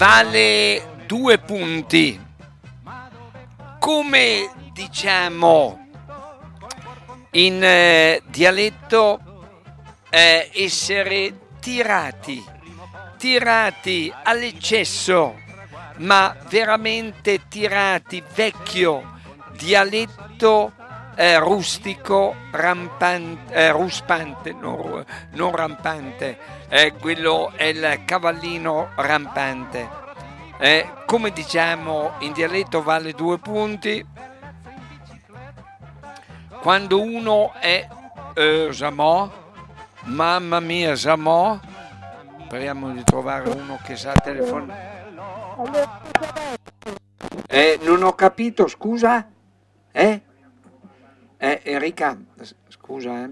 vale 2 punti. Come diciamo in dialetto, essere tirati all'eccesso, ma veramente tirati, vecchio dialetto rustico, ruspante, non rampante, quello è il cavallino rampante. Come diciamo in dialetto vale 2 punti. Quando uno è Zamò, mamma mia Zamò, speriamo di trovare uno che sa telefonare. Non ho capito, scusa? Enrica, scusa,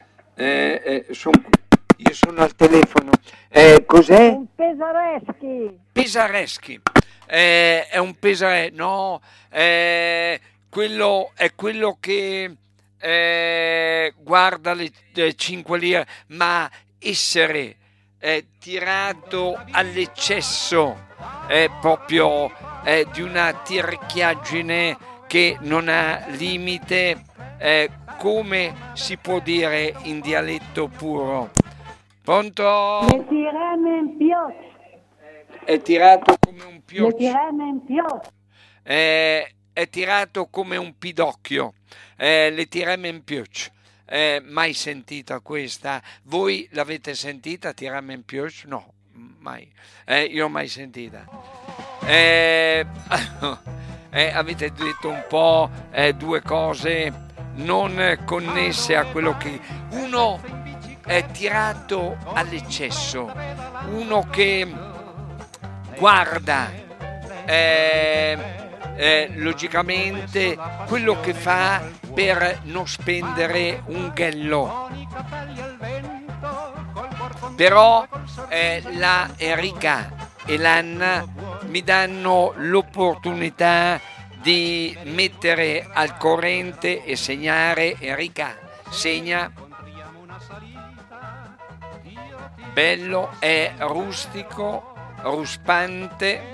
io sono al telefono. Cos'è? Un Pesareschi. È un pesare, no, quello è quello che guarda le 5 lire, ma essere tirato all'eccesso è proprio di una tirchiaggine che non ha limite, come si può dire in dialetto puro. Pronto? Le tirame in piotto. È tirato come un Le pioccio. tirame in piotto. È tirato come un pidocchio. Le tirame in pioccio. Mai sentita questa? Voi l'avete sentita, tirame in pioccio? No, mai. Io mai sentita. Avete detto un po' 2 cose non connesse a quello che uno è tirato all'eccesso, uno che guarda logicamente quello che fa per non spendere un ghello. Però la Enrica e l'Anna mi danno l'opportunità di mettere al corrente e segnare. Enrica, segna. Bello, è rustico, ruspante.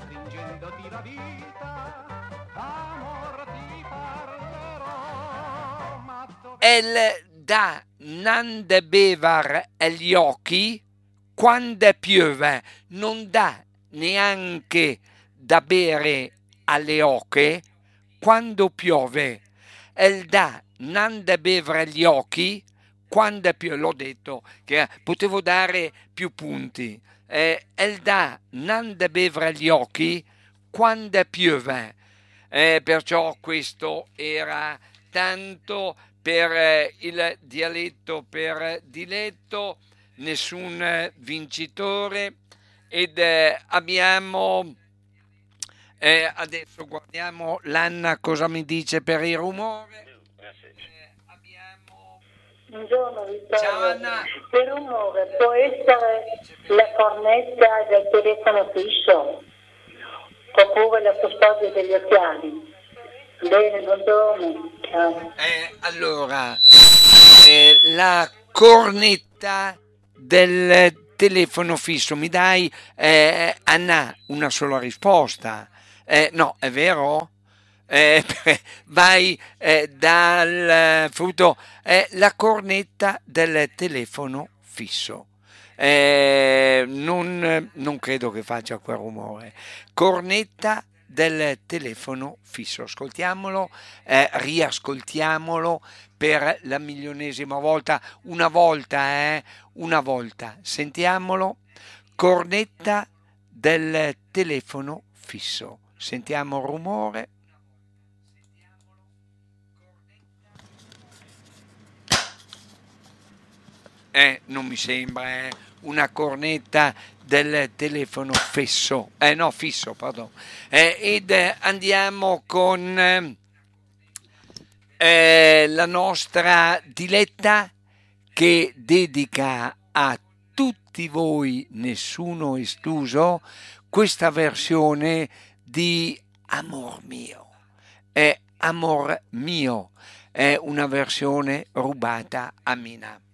El da non de bevar agli occhi quando piove, non dà neanche da bere alle oche quando piove. El da non de bevere agli occhi quando piove. L'ho detto che potevo dare più punti. El da non de bevere agli occhi quando piove. Perciò questo era tanto per il dialetto per diletto, nessun vincitore, ed abbiamo adesso guardiamo l'Anna cosa mi dice per il rumore. Buongiorno Vittorio. Ciao Anna. Per rumore può essere la cornetta del telefono fisso oppure la custodia degli occhiali. Bene, buongiorno. Ciao. Allora, la cornetta del telefono fisso, mi dai Anna una sola risposta? No, è vero? Vai dal frutto, la cornetta del telefono fisso. Non credo che faccia quel rumore. Cornetta del telefono fisso. Ascoltiamolo, riascoltiamolo per la milionesima volta. Una volta. Sentiamolo. Cornetta del telefono fisso. Sentiamo il rumore. Non mi sembra una cornetta del telefono fisso, fisso, pardon. Ed andiamo con la nostra Diletta che dedica a tutti voi, nessuno escluso, questa versione di Amor mio. Amor mio è una versione rubata a Mina.